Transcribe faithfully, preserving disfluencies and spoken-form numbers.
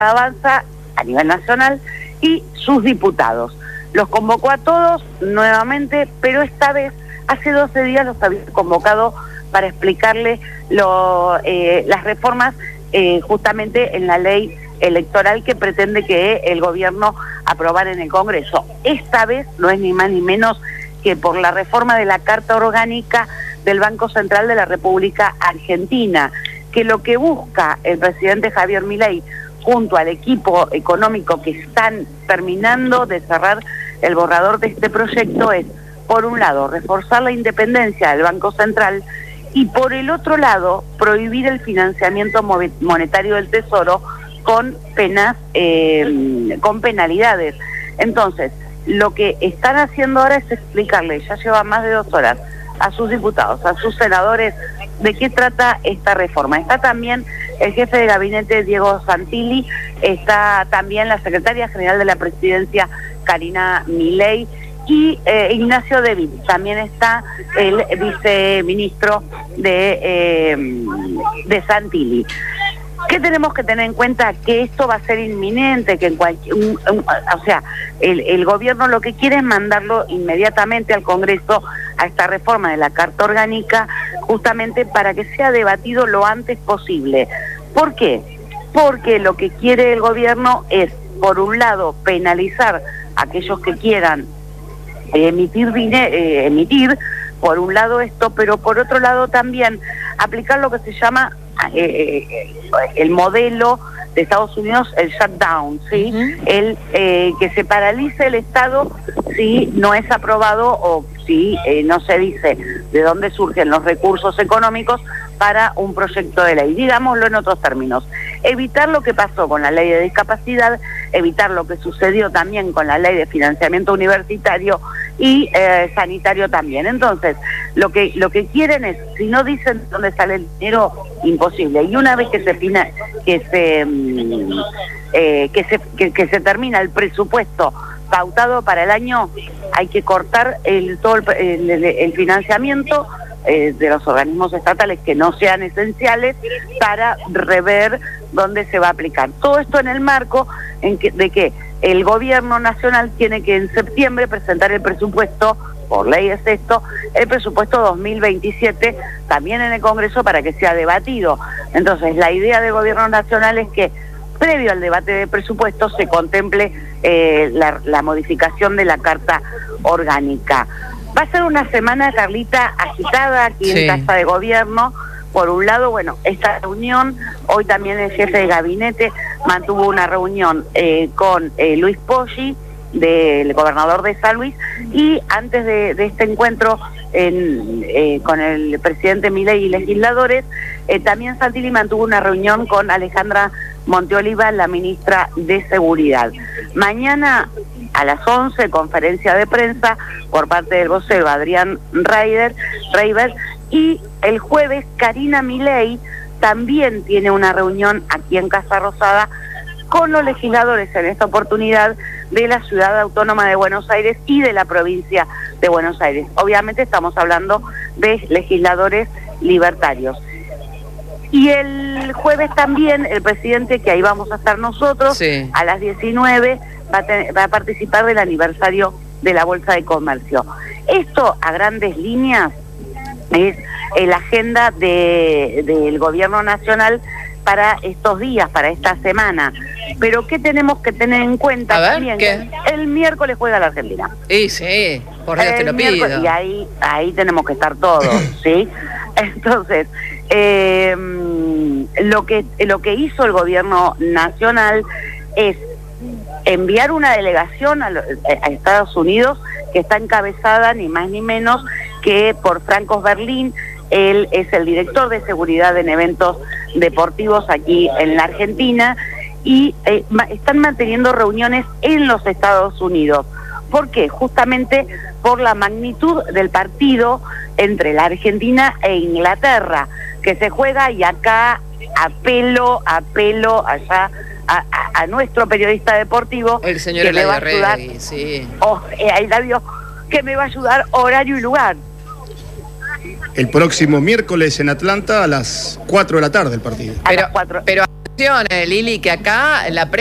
Avanza a nivel nacional y sus diputados. Los convocó a todos nuevamente, pero esta vez hace doce días los había convocado para explicarle lo, eh, las reformas eh, justamente en la ley electoral que pretende que el gobierno aprobara en el Congreso. Esta vez no es ni más ni menos que por la reforma de la Carta Orgánica del Banco Central de la República Argentina, que lo que busca el presidente Javier Milei junto al equipo económico que están terminando de cerrar el borrador de este proyecto es, por un lado, reforzar la independencia del Banco Central y por el otro lado, prohibir el financiamiento monetario del Tesoro con penas, eh, con penalidades. Entonces, lo que están haciendo ahora es explicarle, ya lleva más de dos horas, a sus diputados, a sus senadores, de qué trata esta reforma. Está también el jefe de gabinete, Diego Santilli, está también la secretaria general de la presidencia, Karina Milei, y eh, Ignacio David, también está el viceministro de, eh, de Santilli. ¿Qué tenemos que tener en cuenta? Que esto va a ser inminente, que en cualquier, un, un, o sea, el, el gobierno lo que quiere es mandarlo inmediatamente al Congreso a esta reforma de la Carta Orgánica, justamente para que sea debatido lo antes posible. ¿Por qué? Porque lo que quiere el gobierno es, por un lado, penalizar a aquellos que quieran emitir, eh, emitir, por un lado esto, pero por otro lado también aplicar lo que se llama eh, el modelo de Estados Unidos, el shutdown, ¿sí? Uh-huh. El eh, que se paralice el Estado si no es aprobado o si eh, no se dice de dónde surgen los recursos económicos para un proyecto de ley. Digámoslo en otros términos, evitar lo que pasó con la ley de discapacidad, evitar lo que sucedió también con la ley de financiamiento universitario y eh, sanitario también. Entonces, lo que lo que quieren es, si no dicen dónde sale el dinero, imposible. Y una vez que se fina, que se eh, que se que, que se termina el presupuesto pautado para el año, hay que cortar el todo el, el, el financiamiento eh, de los organismos estatales que no sean esenciales para rever dónde se va a aplicar. Todo esto en el marco en que, de que el gobierno nacional tiene que en septiembre presentar el presupuesto, por ley es esto, el presupuesto dos mil veintisiete también en el Congreso para que sea debatido. Entonces, la idea del gobierno nacional es que previo al debate de presupuesto se contemple eh, la, la modificación de la Carta Orgánica. Va a ser una semana, Carlita, agitada aquí sí. en Casa de Gobierno. Por un lado, bueno, esta reunión, hoy también el jefe de gabinete mantuvo una reunión eh, con eh, Luis Poggi, del gobernador de San Luis, y antes de, de este encuentro en, eh, con el presidente Milei y legisladores, eh, también Santilli mantuvo una reunión con Alejandra Monteoliva, la ministra de Seguridad. Mañana a las once, conferencia de prensa por parte del vocero Adrián Reiber, Reiber y el jueves Karina Milei también tiene una reunión aquí en Casa Rosada con los legisladores en esta oportunidad de la Ciudad Autónoma de Buenos Aires y de la provincia de Buenos Aires. Obviamente estamos hablando de legisladores libertarios. Y el jueves también el presidente, que ahí vamos a estar nosotros, sí. a las diecinueve, va a, tener, va a participar del aniversario de la Bolsa de Comercio. Esto, a grandes líneas, es la agenda de, del gobierno nacional para estos días, para esta semana. Pero ¿qué tenemos que tener en cuenta? A ver, también? ¿qué? El miércoles juega la Argentina. Y sí, por Dios te lo pido. Y ahí, ahí tenemos que estar todos, ¿sí? Entonces, eh, lo que lo que hizo el gobierno nacional es enviar una delegación a, lo, a Estados Unidos que está encabezada ni más ni menos que por Franco Berlín. Él es el director de seguridad en eventos deportivos aquí en la Argentina y eh, están manteniendo reuniones en los Estados Unidos. ¿Por qué? Justamente por la magnitud del partido entre la Argentina e Inglaterra, que se juega, y acá apelo, apelo allá a, a, a nuestro periodista deportivo, el señor que me va a ayudar, Regui, sí. oh, eh, Eladio, que me va a ayudar horario y lugar. El próximo miércoles en Atlanta a las cuatro de la tarde el partido. A Pero, las cuatro. pero Lili, que acá la